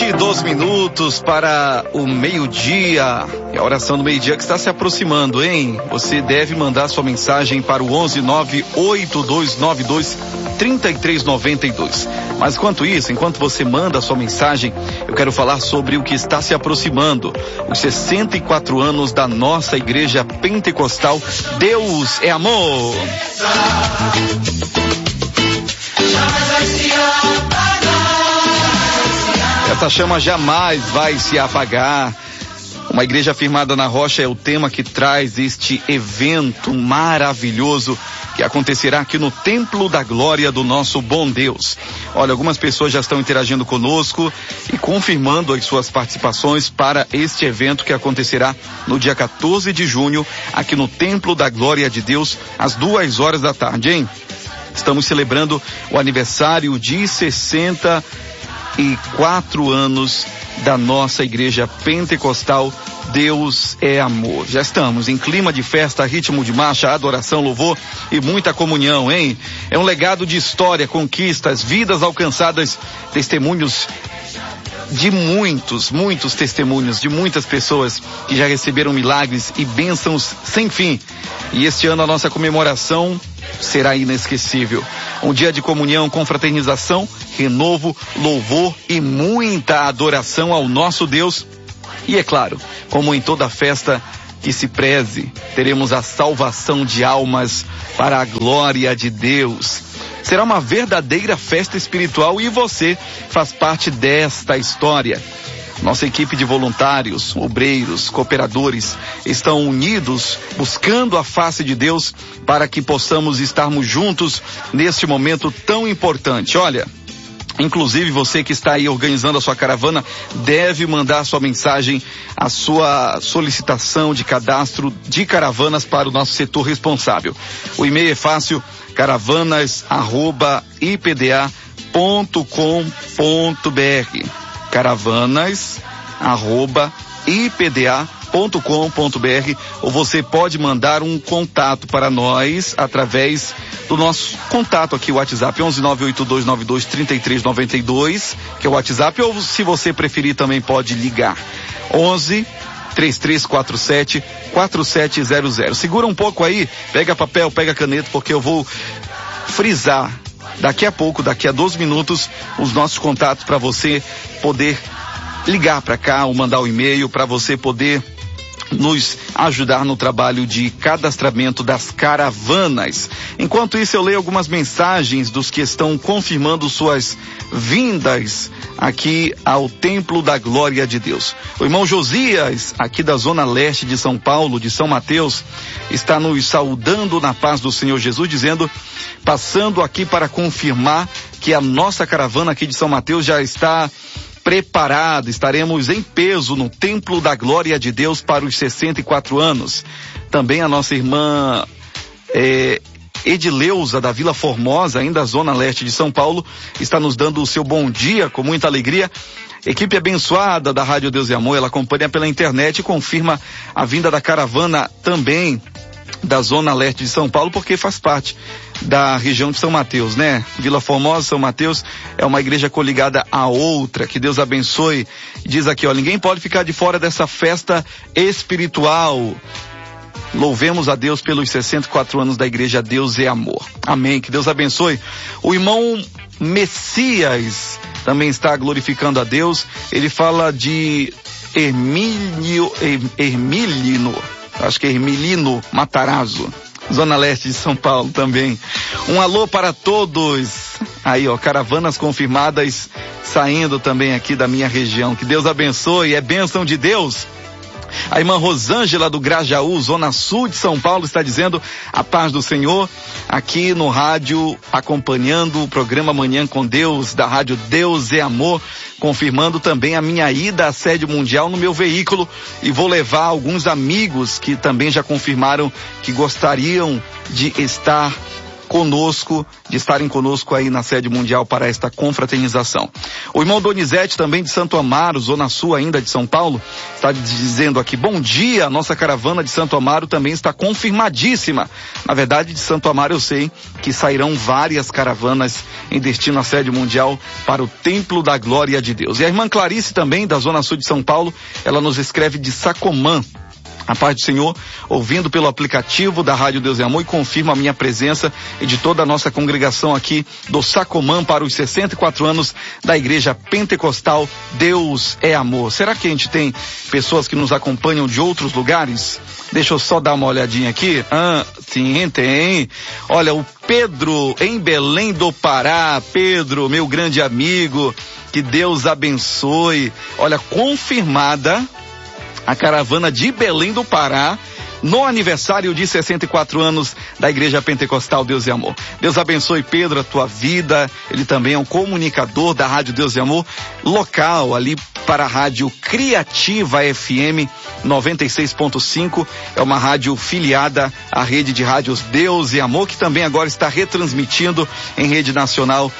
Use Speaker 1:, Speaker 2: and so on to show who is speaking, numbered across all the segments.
Speaker 1: 11:02 para o meio-dia. É a oração do meio-dia que está se aproximando, hein? Você deve mandar sua mensagem para o 11:982923392. Mas enquanto você manda a sua mensagem, eu quero falar sobre o que está se aproximando. Os 64 anos da nossa igreja pentecostal. Deus é amor. Essa chama jamais vai se apagar. Uma igreja firmada na rocha é o tema que traz este evento maravilhoso que acontecerá aqui no Templo da Glória do nosso bom Deus. Olha, algumas pessoas já estão interagindo conosco e confirmando as suas participações para este evento que acontecerá no dia 14 de junho, aqui no Templo da Glória de Deus, às 2 da tarde, hein? Estamos celebrando o aniversário de 64 anos da nossa igreja pentecostal. Deus é amor. Já estamos em clima de festa, ritmo de marcha, adoração, louvor e muita comunhão, hein? É um legado de história, conquistas, vidas alcançadas, testemunhos de muitos testemunhos de muitas pessoas que já receberam milagres e bênçãos sem fim. E este ano a nossa comemoração será inesquecível. Um dia de comunhão, confraternização, renovo, louvor e muita adoração ao nosso Deus. E é claro, como em toda festa que se preze, teremos a salvação de almas para a glória de Deus. Será uma verdadeira festa espiritual e você faz parte desta história. Nossa equipe de voluntários, obreiros, cooperadores estão unidos buscando a face de Deus para que possamos estarmos juntos neste momento tão importante. Olha, inclusive você que está aí organizando a sua caravana deve mandar a sua mensagem, a sua solicitação de cadastro de caravanas para o nosso setor responsável. O e-mail é fácil, caravanas@ipda.com.br. caravanas@ipda.com.br, ou você pode mandar um contato para nós através do nosso contato aqui, o WhatsApp 11:982923392, que é o WhatsApp, ou se você preferir também pode ligar 11-3347-4700. Segura um pouco aí, pega papel, pega caneta, porque eu vou frisar daqui a pouco, daqui a 12 minutos, os nossos contatos para você poder ligar para cá ou mandar o e-mail para você poder nos ajudar no trabalho de cadastramento das caravanas. Enquanto isso, eu leio algumas mensagens dos que estão confirmando suas vindas aqui ao Templo da Glória de Deus. O irmão Josias, aqui da Zona Leste de São Paulo, de São Mateus, está nos saudando na paz do Senhor Jesus, dizendo, passando aqui para confirmar que a nossa caravana aqui de São Mateus já está preparado, estaremos em peso no Templo da Glória de Deus para os 64 anos. Também a nossa irmã Edileuza, da Vila Formosa, ainda Zona Leste de São Paulo, está nos dando o seu bom dia com muita alegria. Equipe abençoada da Rádio Deus e Amor, ela acompanha pela internet e confirma a vinda da caravana também da Zona Leste de São Paulo, porque faz parte da região de São Mateus, né? Vila Formosa, São Mateus é uma igreja coligada a outra. Que Deus abençoe. Diz aqui, ó, ninguém pode ficar de fora dessa festa espiritual. Louvemos a Deus pelos 64 anos da igreja Deus é Amor. Amém. Que Deus abençoe. O irmão Messias também está glorificando a Deus. Ele fala de Hermilino, acho que é Hermilino Matarazzo, Zona Leste de São Paulo também. Um alô para todos. Aí, ó, caravanas confirmadas saindo também aqui da minha região. Que Deus abençoe, é bênção de Deus. A irmã Rosângela do Grajaú, Zona Sul de São Paulo, está dizendo a paz do Senhor, aqui no rádio, acompanhando o programa Manhã com Deus, da rádio Deus é Amor, confirmando também a minha ida à sede mundial no meu veículo, e vou levar alguns amigos que também já confirmaram que gostariam de estar conosco, de estarem conosco aí na sede mundial para esta confraternização. O irmão Donizete, também de Santo Amaro, Zona Sul ainda de São Paulo, está dizendo aqui: bom dia, a nossa caravana de Santo Amaro também está confirmadíssima. Na verdade, de Santo Amaro eu sei que sairão várias caravanas em destino à sede mundial para o Templo da Glória de Deus. E a irmã Clarice também, da Zona Sul de São Paulo, ela nos escreve de Sacomã. A paz do Senhor, ouvindo pelo aplicativo da Rádio Deus é Amor, e confirma a minha presença e de toda a nossa congregação aqui do Sacomã para os 64 anos da Igreja Pentecostal Deus é Amor. Será que a gente tem pessoas que nos acompanham de outros lugares? Deixa eu só dar uma olhadinha aqui. Sim, tem. Olha, o Pedro em Belém do Pará. Pedro, meu grande amigo, que Deus abençoe. Olha, confirmada a caravana de Belém do Pará, no aniversário de 64 anos da Igreja Pentecostal Deus e Amor. Deus abençoe, Pedro, a tua vida. Ele também é um comunicador da Rádio Deus e Amor, local ali para a Rádio Criativa FM 96.5. É uma rádio filiada à rede de rádios Deus e Amor, que também agora está retransmitindo em rede nacional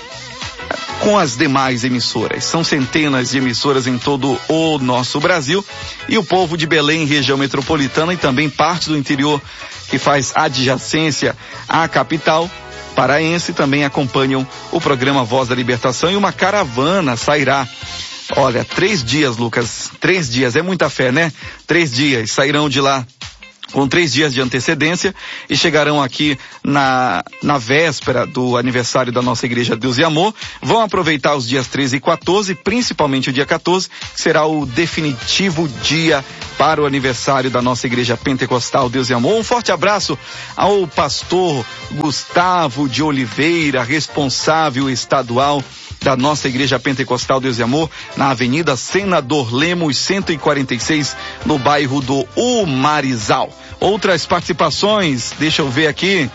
Speaker 1: com as demais emissoras. São centenas de emissoras em todo o nosso Brasil, e o povo de Belém, região metropolitana, e também parte do interior que faz adjacência à capital paraense, também acompanham o programa Voz da Libertação, e uma caravana sairá. Olha, 3 dias, Lucas, 3 dias, é muita fé, né? 3 dias, sairão de lá com 3 dias de antecedência e chegarão aqui na véspera do aniversário da nossa Igreja Deus e Amor. Vão aproveitar os dias 13 e 14, principalmente o dia 14, que será o definitivo dia para o aniversário da nossa Igreja Pentecostal Deus e Amor. Um forte abraço ao pastor Gustavo de Oliveira, responsável estadual da nossa Igreja Pentecostal Deus e Amor, na Avenida Senador Lemos 146, no bairro do Umarizal. Outras participações, deixa eu ver aqui,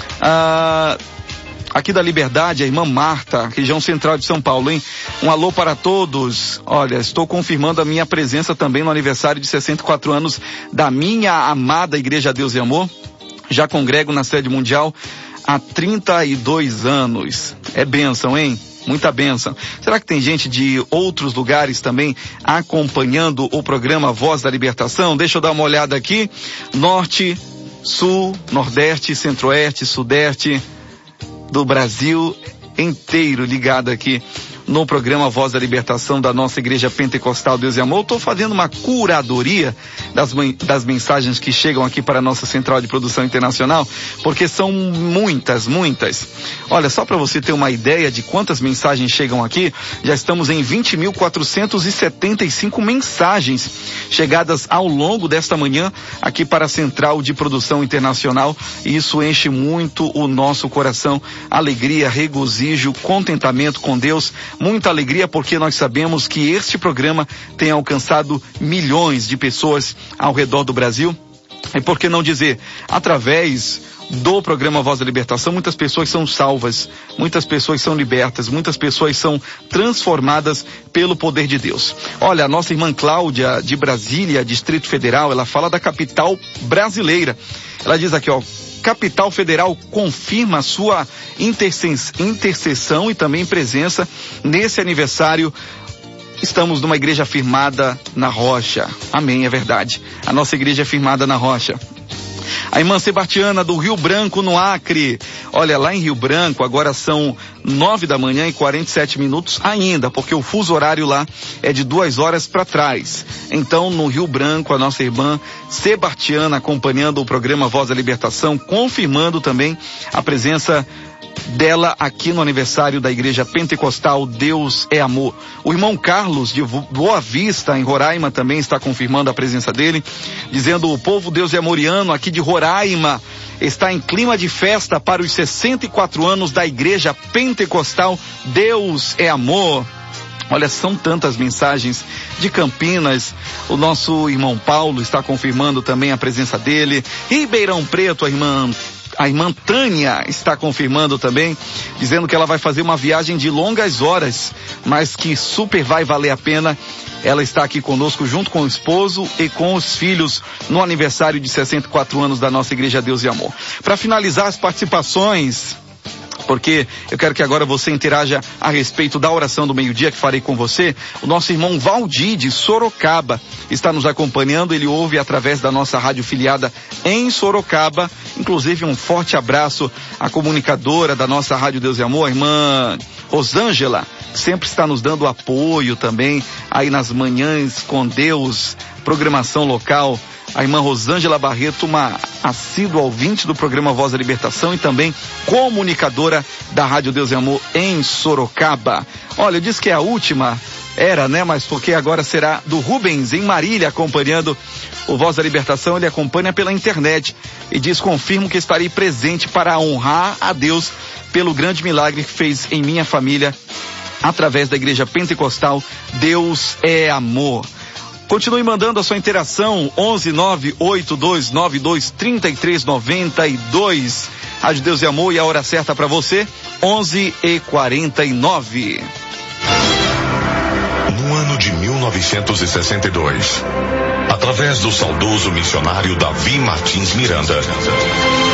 Speaker 1: aqui da Liberdade, a irmã Marta, região central de São Paulo, hein? Um alô para todos. Olha, estou confirmando a minha presença também no aniversário de 64 anos da minha amada Igreja Deus e Amor. Já congrego na sede mundial há 32 anos. É bênção, hein? Muita bênção. Será que tem gente de outros lugares também acompanhando o programa Voz da Libertação? Deixa eu dar uma olhada aqui. Norte, Sul, Nordeste, Centro-Oeste, Sudeste do Brasil inteiro ligado aqui no programa Voz da Libertação da nossa Igreja Pentecostal Deus e Amor. Estou fazendo uma curadoria das mensagens que chegam aqui para a nossa central de produção internacional, porque são muitas. Olha, só para você ter uma ideia de quantas mensagens chegam aqui, já estamos em 20.475 mensagens chegadas ao longo desta manhã aqui para a central de produção internacional, e isso enche muito o nosso coração. Alegria, regozijo, contentamento com Deus, muita alegria, porque nós sabemos que este programa tem alcançado milhões de pessoas ao redor do Brasil. E por que não dizer, através do programa Voz da Libertação, muitas pessoas são salvas, muitas pessoas são libertas, muitas pessoas são transformadas pelo poder de Deus. Olha, a nossa irmã Cláudia, de Brasília, Distrito Federal, ela fala da capital brasileira. Ela diz aqui, ó: Capital Federal confirma sua intercessão e também presença nesse aniversário. Estamos numa igreja firmada na rocha. Amém, é verdade. A nossa igreja é firmada na rocha. A irmã Sebastiana, do Rio Branco, no Acre. Olha, lá em Rio Branco agora são 9h47 ainda, porque o fuso horário lá é de 2 horas para trás. Então, no Rio Branco, a nossa irmã Sebastiana acompanhando o programa Voz da Libertação, confirmando também a presença dela aqui no aniversário da Igreja Pentecostal Deus é Amor. O irmão Carlos, de Boa Vista, em Roraima, também está confirmando a presença dele, dizendo: o povo Deus é Amoriano aqui de Roraima está em clima de festa para os 64 anos da Igreja Pentecostal Deus é Amor. Olha, são tantas mensagens de Campinas. O nosso irmão Paulo está confirmando também a presença dele. Ribeirão Preto, a irmã A irmã Tânia está confirmando também, dizendo que ela vai fazer uma viagem de longas horas, mas que super vai valer a pena. Ela está aqui conosco junto com o esposo e com os filhos no aniversário de 64 anos da nossa Igreja Deus e Amor. Para finalizar as participações, porque eu quero que agora você interaja a respeito da oração do meio-dia que farei com você. O nosso irmão Valdir de Sorocaba está nos acompanhando, ele ouve através da nossa rádio filiada em Sorocaba. Inclusive um forte abraço à comunicadora da nossa Rádio Deus e Amor, a irmã Rosângela, que sempre está nos dando apoio também aí nas manhãs com Deus, programação local. A irmã Rosângela Barreto, uma assídua ouvinte do programa Voz da Libertação e também comunicadora da Rádio Deus e Amor em Sorocaba. Olha, eu disse que é a última, era, né? Mas porque agora será do Rubens em Marília, acompanhando o Voz da Libertação. Ele acompanha pela internet e diz: confirmo que estarei presente para honrar a Deus pelo grande milagre que fez em minha família através da Igreja Pentecostal Deus é Amor. Continue mandando a sua interação, 11-98292-3392. Rádio Deus e Amor, e a hora certa para você, 11h49.
Speaker 2: No ano de 1962, através do saudoso missionário Davi Martins Miranda,